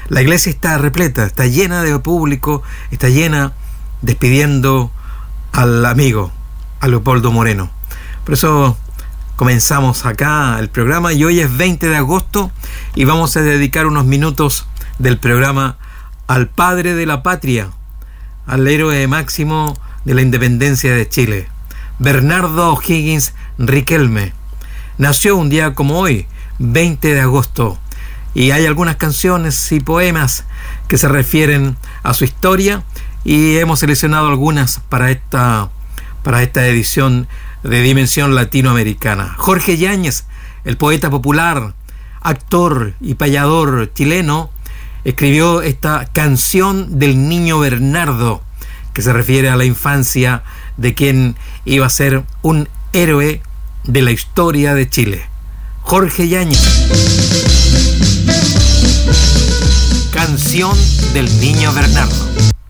La iglesia está repleta, está llena de público, está llena despidiendo al amigo, a Leopoldo Moreno. Por eso comenzamos acá el programa y hoy es 20 de agosto y vamos a dedicar unos minutos del programa al padre de la patria, al héroe máximo de la independencia de Chile, Bernardo O'Higgins Riquelme. Nació un día como hoy, 20 de agosto, y hay algunas canciones y poemas que se refieren a su historia y hemos seleccionado algunas para esta edición de Dimensión Latinoamericana. Jorge Yáñez, el poeta popular, actor y payador chileno, escribió esta canción del niño Bernardo, que se refiere a la infancia de quien iba a ser un héroe de la historia de Chile. Jorge Yáñez. Canción del niño Bernardo.